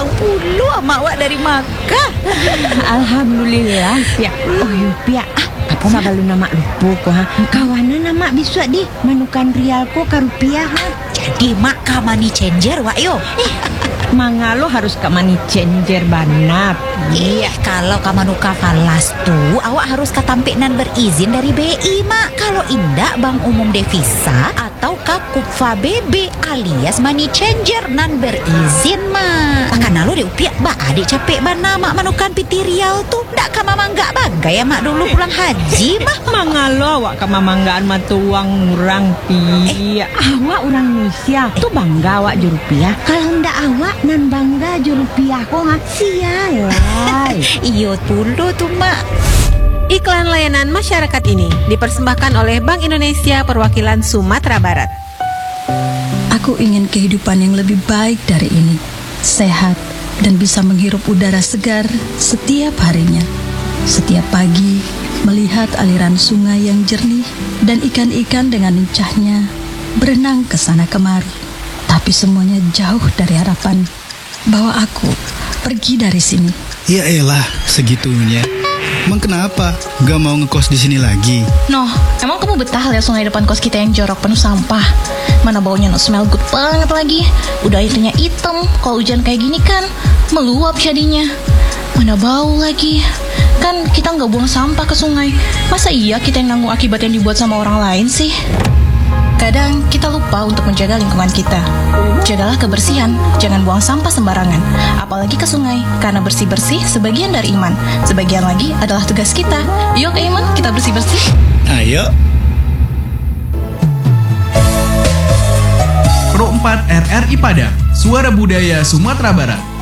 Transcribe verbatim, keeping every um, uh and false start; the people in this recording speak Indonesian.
pulang pulu sama awak dari Makkah. Alhamdulillah, Pia. Oh, yu Pia. Apa sabalu nama lupa ko ha. Kawanan nama bisa di manukan rial ko ka rupiah ha. Jadi mak ka money changer wak yo. Eh, mangalo harus ka money changer banat. Iya, kalau ka manuka falas tuh awak harus katampinan berizin dari B I mak. Kalau indak Bank Umum Devisa atau ka Kupfa B B alias money changer nan berizin mak. Karena lo di upiak ba adik capek bana mak manukan piti rial tuh. Ndak ka mama nggak bagai ya mak dulu pulang haji mah. Mangalo awak ka mamanggaan matuang urang Pia. Eh, awak orang Indonesia tuh bangga awak jurupiah. Kalau ndak awak nan bangga jurupiah ko ha. Sialai. Iyo dulu tuh mak. Iklan layanan masyarakat ini dipersembahkan oleh Bank Indonesia Perwakilan Sumatera Barat. Aku ingin kehidupan yang lebih baik dari ini, sehat dan bisa menghirup udara segar setiap harinya. Setiap pagi, melihat aliran sungai yang jernih dan ikan-ikan dengan lincahnya berenang ke sana kemari. Tapi semuanya jauh dari harapan bahwa aku pergi dari sini. Ya elah, segitunya. Emang kenapa? Gak mau ngekos di sini lagi? Noh, emang kamu betah lihat sungai depan kos kita yang jorok penuh sampah? Mana baunya no smell good banget lagi. Udah airnya hitam, kalau hujan kayak gini kan meluap jadinya. Mana bau lagi. Kan kita nggak buang sampah ke sungai. Masa iya kita yang nanggung akibat yang dibuat sama orang lain sih? Kadang kita lupa untuk menjaga lingkungan kita. Jagalah kebersihan, jangan buang sampah sembarangan. Apalagi ke sungai, karena bersih-bersih sebagian dari iman. Sebagian lagi adalah tugas kita. Yuk Iman, kita bersih-bersih. Ayo. Pro empat R R I Padang, Suara Budaya Sumatera Barat.